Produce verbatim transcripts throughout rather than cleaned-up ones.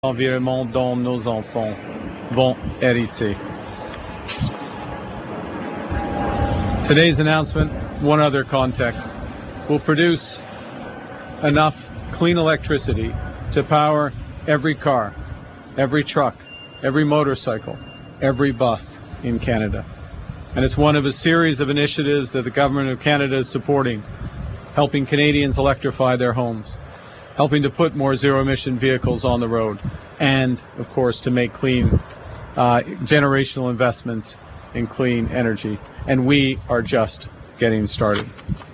L'environnement dont nos enfants vont hériter. Today's announcement, one other context, will produce enough clean electricity to power every car, every truck, every motorcycle, every bus in Canada. And it's one of a series of initiatives that the Government of Canada is supporting, helping Canadians electrify their homes, helping to put more zero-emission vehicles on the road, and, of course, to make clean uh, generational investments in clean energy. And we are just getting started.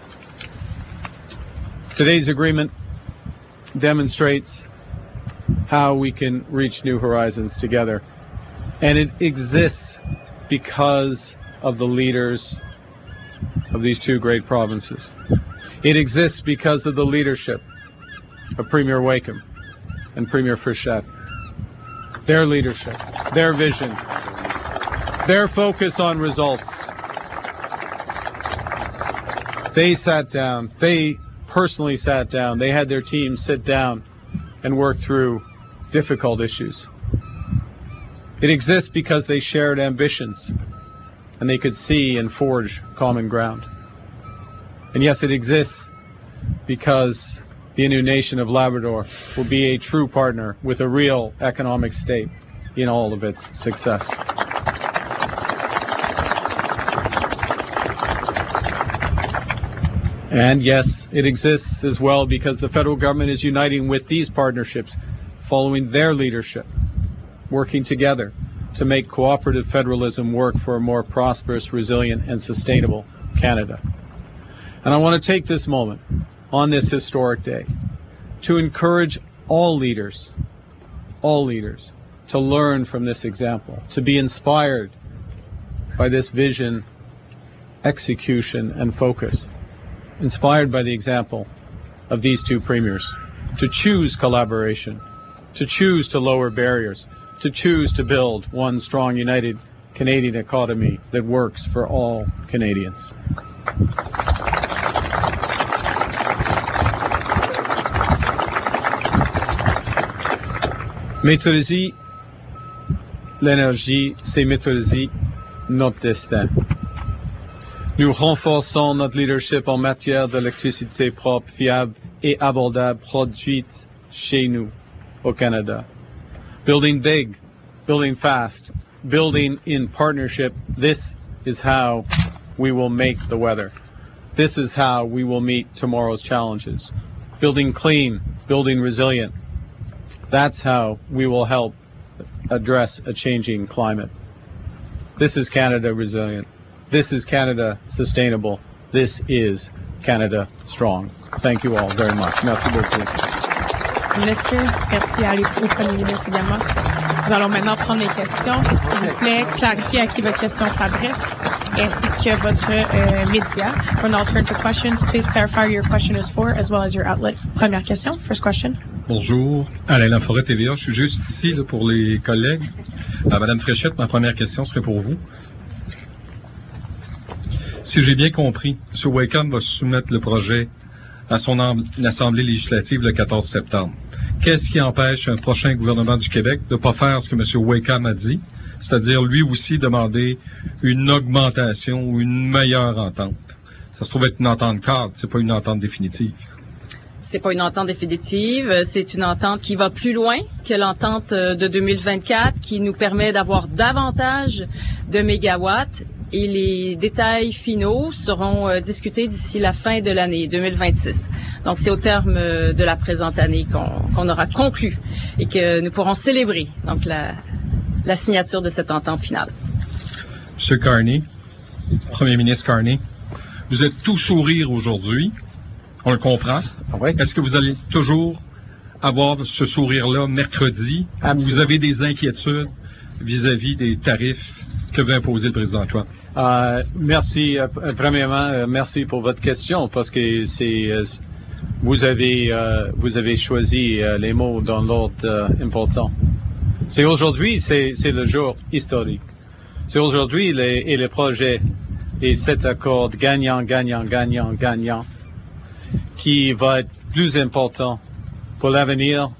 Today's agreement demonstrates how we can reach new horizons together. And it exists because of the leaders of these two great provinces. It exists because of the leadership of Premier Wakeham and Premier Frechette. Their leadership, their vision, their focus on results. They sat down, they personally sat down, they had their team sit down and work through difficult issues. It exists because they shared ambitions and they could see and forge common ground. And yes, it exists because the Innu Nation of Labrador will be a true partner with a real economic state in all of its success. And yes, it exists as well because the federal government is uniting with these partnerships, following their leadership, working together to make cooperative federalism work for a more prosperous, resilient, and sustainable Canada. And I want to take this moment on this historic day to encourage all leaders, all leaders, to learn from this example, to be inspired by this vision, execution, and focus, inspired by the example of these two premiers, to choose collaboration, to choose to lower barriers, to choose to build one strong, united Canadian economy that works for all Canadians. Maîtriser l'énergie, c'est maîtriser notre destin. Nous renforçons notre leadership en matière d'électricité propre, fiable et abordable produite chez nous, au Canada. Building big, building fast, building in partnership, this is how we will make the weather. This is how we will meet tomorrow's challenges. Building clean, building resilient. That's how we will help address a changing climate. This is Canada resilient. This is Canada sustainable. This is Canada strong. Thank you all very much. Merci beaucoup. Ministre, merci à au Premier ministre également. Nous allons maintenant prendre les questions. S'il vous plaît, clarifiez à qui votre question s'adresse, ainsi que votre euh, média. When I'll turn to questions, please clarify your question is for, as well as your outlet. Première question, first question. Bonjour, Alain Laforêt, T V A. Je suis juste ici là, pour les collègues. À Madame Frechette, ma première question serait pour vous. Si j'ai bien compris, M. Wakeham va soumettre le projet à son Assemblée législative le quatorze septembre. Qu'est-ce qui empêche un prochain gouvernement du Québec de ne pas faire ce que M. Wakeham a dit, c'est-à-dire lui aussi demander une augmentation ou une meilleure entente? Ça se trouve être une entente cadre, c'est pas une entente définitive. C'est pas une entente définitive, c'est une entente qui va plus loin que l'entente de deux mille vingt-quatre, qui nous permet d'avoir davantage de mégawatts, et les détails finaux seront euh, discutés d'ici la fin de l'année deux mille vingt-six. Donc c'est au terme euh, de la présente année qu'on, qu'on aura conclu et que nous pourrons célébrer donc la, la signature de cette entente finale. M. Carney, Premier ministre Carney, vous êtes tout sourire aujourd'hui. On le comprend. Oui. Est-ce que vous allez toujours avoir ce sourire-là mercredi? Ou vous avez des inquiétudes vis-à-vis des tarifs que veut imposer le président Trump? Euh, merci. Euh, premièrement, euh, merci pour votre question, parce que c'est euh, vous avez euh, vous avez choisi euh, les mots dans l'ordre euh, important. C'est aujourd'hui, c'est, c'est le jour historique. C'est aujourd'hui les, et le projet et cet accord gagnant, gagnant, gagnant, gagnant, qui va être plus important pour l'avenir